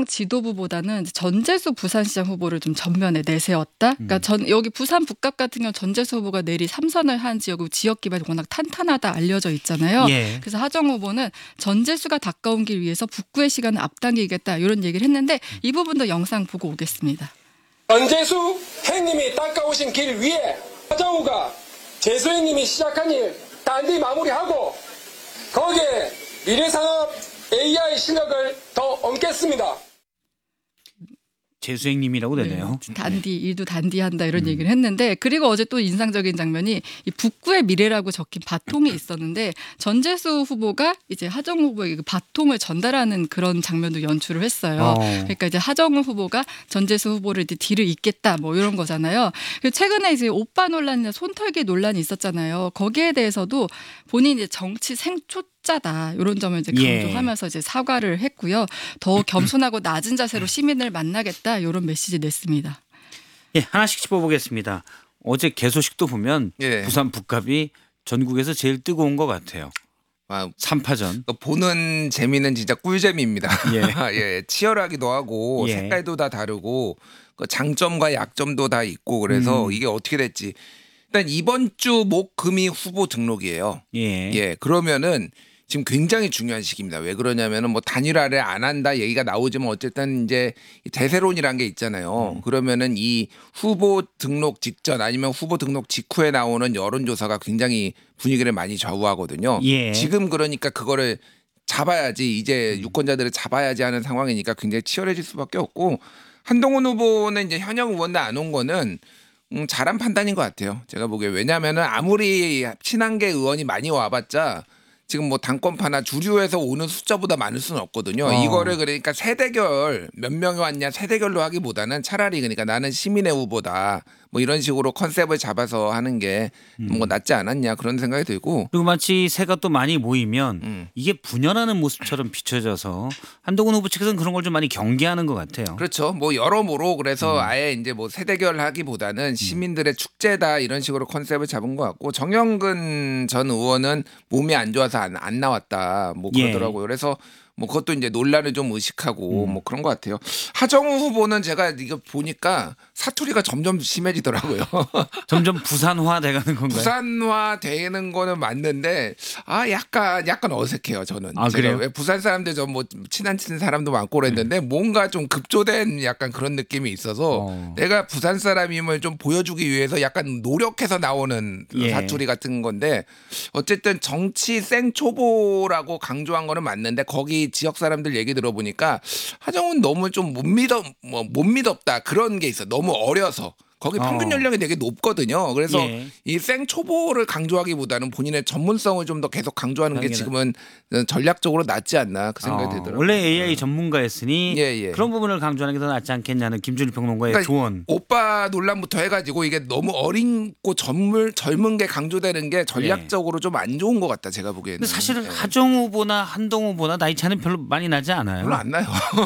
중앙당 지도부보다는 전재수 부산시장 후보를 좀 전면에 내세웠다. 그러니까 여기 부산 북갑 같은 경우 전재수 후보가 내리 3선을 한 지역이고 지역 기반이 워낙 탄탄하다 알려져 있잖아요. 예. 그래서 하정 후보는 전재수가 가까운 길 위해서 북구의 시간을 앞당기겠다 이런 얘기를 했는데 이 부분도 영상 보고 오겠습니다. 전재수 행님이 닦아오신 길 위에 하정우가 재수 행님이 시작한 일 단디 마무리하고 거기에 미래산업 AI 실력을 더 얹겠습니다. 재수행님이라고 되네요. 단디 일도 단디한다 이런 얘기를 했는데 그리고 어제 또 인상적인 장면이 이 북구의 미래라고 적힌 바통이 있었는데 전재수 후보가 이제 하정 후보에게 그 바통을 전달하는 그런 장면도 연출을 했어요. 그러니까 이제 하정 후보가 전재수 후보를 이제 뒤를 잇겠다 뭐 이런 거잖아요. 그리고 최근에 이제 오빠 논란이나 손털기 논란이 있었잖아요. 거기에 대해서도 본인이 이제 정치 생초짜다 이런 점을 이제 강조하면서 이제 사과를 했고요. 더 겸손하고 낮은 자세로 시민을 만나겠다 이런 메시지 냈습니다. 예, 하나씩 짚어보겠습니다. 어제 개소식도 보면 부산 북갑이 전국에서 제일 뜨거운 것 같아요. 3파전. 보는 재미는 진짜 꿀재미입니다. 예. 예, 치열하기도 하고 색깔도 다 다르고 장점과 약점도 다 있고 그래서 이게 어떻게 될지. 일단 이번 주 목, 금이 후보 등록이에요. 예, 그러면은 지금 굉장히 중요한 시기입니다. 왜 그러냐면은 뭐 단일화를 안 한다 얘기가 나오지만 어쨌든 이제 대세론이란 게 있잖아요. 그러면은 이 후보 등록 직전 아니면 후보 등록 직후에 나오는 여론조사가 굉장히 분위기를 많이 좌우하거든요. 지금 그러니까 그거를 잡아야지 이제 유권자들을 잡아야지 하는 상황이니까 굉장히 치열해질 수밖에 없고 한동훈 후보는 이제 현역 의원들 안 온 거는 잘한 판단인 것 같아요. 제가 보기에 왜냐하면은 아무리 친한계 의원이 많이 와봤자 지금 뭐 당권파나 주류에서 오는 숫자보다 많을 수는 없거든요. 이거를 그러니까 세대결 몇 명이 왔냐 세대결로 하기보다는 차라리 그러니까 나는 시민의 후보다 뭐 이런 식으로 컨셉을 잡아서 하는 게 뭐 낫지 않았냐 그런 생각이 들고 그리고 마치 새가 또 많이 모이면 이게 분열하는 모습처럼 비춰져서 한동훈 후보 측에서는 그런 걸 좀 많이 경계하는 것 같아요. 그렇죠. 뭐 여러모로 그래서 아예 이제 뭐 세대결 하기보다는 시민들의 축제다 이런 식으로 컨셉을 잡은 것 같고 정영근 전 의원은 몸이 안 좋아서 안 나왔다 뭐 그러더라고요. 그래서 뭐 그것도 이제 논란을 좀 의식하고 뭐 그런 것 같아요. 하정우 후보는 제가 이거 보니까 사투리가 점점 심해지더라고요. 점점 부산화 돼가는 건가요? 부산화 되는 거는 맞는데 약간 어색해요 저는. 그래요? 왜 부산 사람들 저 뭐 친한 사람도 많고 그랬는데 뭔가 좀 급조된 약간 그런 느낌이 있어서 내가 부산 사람임을 좀 보여주기 위해서 약간 노력해서 나오는 사투리 같은 건데 어쨌든 정치 생초보라고 강조한 거는 맞는데 거기 지역 사람들 얘기 들어보니까 하정우는 너무 좀 못 믿었다 그런 게 있어. 너무 어려서. 거기 평균 연령이 되게 높거든요. 그래서 이 생초보를 강조하기보다는 본인의 전문성을 좀 더 계속 강조하는 게 지금은 전략적으로 낫지 않나 그 생각이 들더라고요. 원래 AI 전문가였으니 그런 부분을 강조하는 게 더 낫지 않겠냐는 김준일 평론가의 조언. 오빠 논란부터 해가지고 이게 너무 어린고 젊은 게 강조되는 게 전략적으로 좀 안 좋은 것 같다 제가 보기에는. 근데 사실은 하정 후보나 한동훈 후보나 나이 차는 별로 많이 나지 않아요. 별로 안 나요.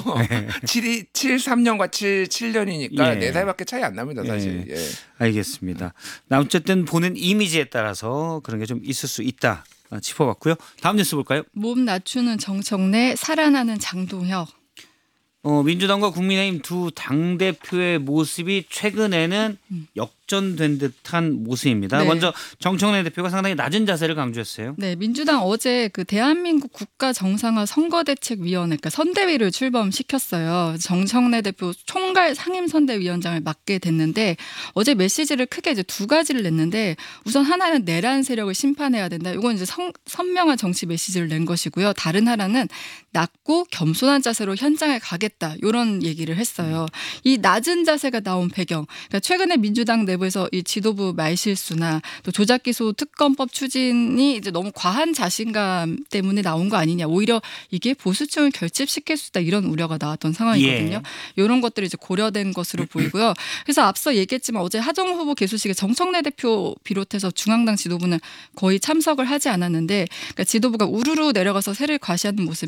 73년과 77년이니까 4살밖에 차이 안 납니다 사실. 알겠습니다. 어쨌든 보는 이미지에 따라서 그런 게 좀 있을 수 있다 짚어봤고요. 다음 뉴스 볼까요? 몸 낮추는 정청래 살아나는 장동혁. 민주당과 국민의힘 두 당대표의 모습이 최근에는 역전된 듯한 모습입니다. 먼저 정청래 대표가 상당히 낮은 자세를 강조했어요. 네, 민주당 어제 그 대한민국 국가정상화 선거대책위원회, 그러니까 선대위를 출범시켰어요. 정청래 대표 총괄 상임선대위원장을 맡게 됐는데 어제 메시지를 크게 이제 두 가지를 냈는데 우선 하나는 내란 세력을 심판해야 된다. 이건 이제 선명한 정치 메시지를 낸 것이고요. 다른 하나는 낮고 겸손한 자세로 현장에 가겠다. 이런 얘기를 했어요. 이 낮은 자세가 나온 배경, 그러니까 최근에 민주당 내부에서 이 지도부 말실수나 또 조작기소 특검법 추진이 이제 너무 과한 자신감 때문에 나온 거 아니냐. 오히려 이게 보수층을 결집시킬 수 있다 이런 우려가 나왔던 상황이거든요. 이런 것들이 이제 고려된 것으로 보이고요. 그래서 앞서 얘기했지만 어제 하정우 후보 개소식에 정청래 대표 비롯해서 중앙당 지도부는 거의 참석을 하지 않았는데 그러니까 지도부가 우르르 내려가서 세를 과시하는 모습.